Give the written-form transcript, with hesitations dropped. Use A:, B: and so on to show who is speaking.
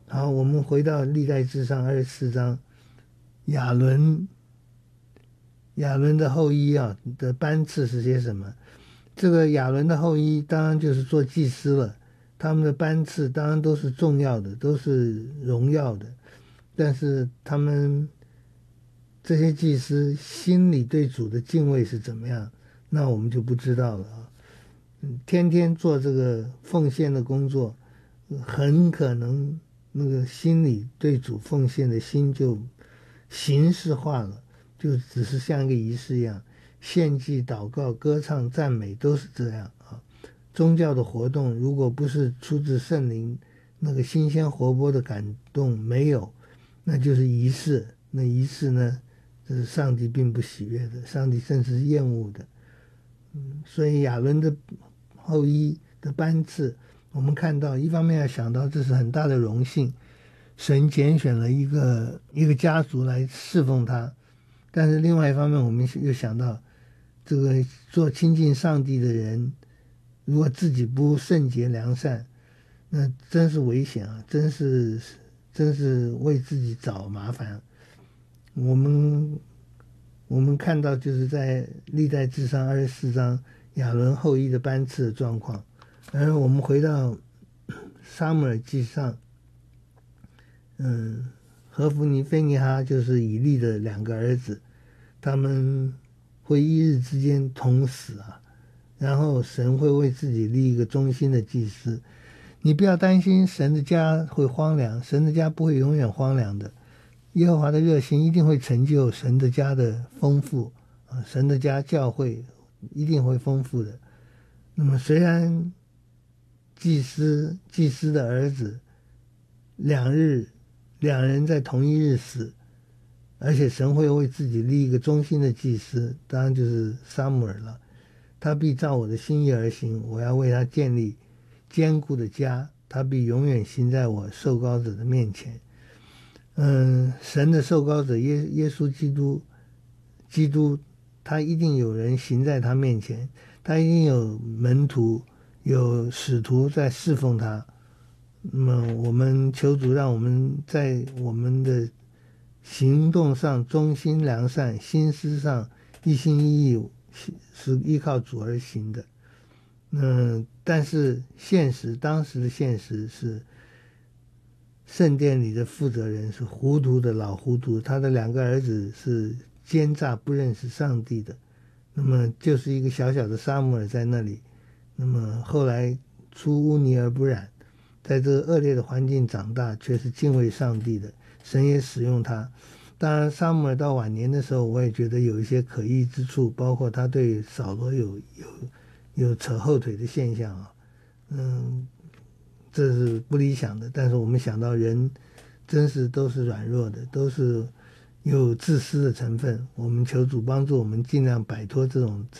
A: 好，我们回到历代志上24章，亚伦亚伦的后裔啊的班次是些什么？这个亚伦的后裔当然就是做祭司了，他们的班次当然都是重要的，都是荣耀的，但是他们这些祭司心里对主的敬畏是怎么样，那我们就不知道了啊。天天做这个奉献的工作，很可能那个心里对主奉献的心就形式化了，就只是像一个仪式一样，献祭、祷告、歌唱、赞美都是这样啊。宗教的活动如果不是出自圣灵那个新鲜活泼的感动没有，那就是仪式。那仪式呢，这是上帝并不喜悦的，上帝甚至是厌恶的。所以亚伦的后裔的班次，我们看到一方面要想到这是很大的荣幸，神拣选了一个家族来侍奉他，但是另外一方面我们又想到，这个做亲近上帝的人，如果自己不圣洁良善，那真是危险啊，真是为自己找麻烦。我们我们看到就是在历代志上24章亚伦后裔的班次的状况，而我们回到撒母耳记上，何弗尼、菲尼哈就是以利的两个儿子，他们会一日之间同死啊，然后神会为自己立一个忠心的祭司。你不要担心神的家会荒凉，神的家不会永远荒凉的。耶和华的热心一定会成就神的家的丰富啊，神的家教会一定会丰富的。那么虽然祭司的儿子两人在同一日死，而且神会为自己立一个忠心的祭司，当然就是撒母耳了。他必照我的心意而行，我要为他建立坚固的家，他必永远行在我受膏者的面前。神的受膏者耶稣基督，他一定有人行在他面前，他一定有门徒、有使徒在侍奉他。那么我们求主让我们在我们的行动上忠心良善，心思上一心一意是依靠主而行的。但是当时的现实是，圣殿里的负责人是糊涂的老糊涂，他的两个儿子是奸诈不认识上帝的。那么就是一个小小的撒母耳在那里，那么后来出污泥而不染，在这个恶劣的环境长大，却是敬畏上帝的，神也使用他。当然撒母耳到晚年的时候，我也觉得有一些可疑之处，包括他对扫罗有扯后腿的现象啊。这是不理想的，但是我们想到人真是都是软弱的，都是有自私的成分，我们求主帮助我们尽量摆脱这种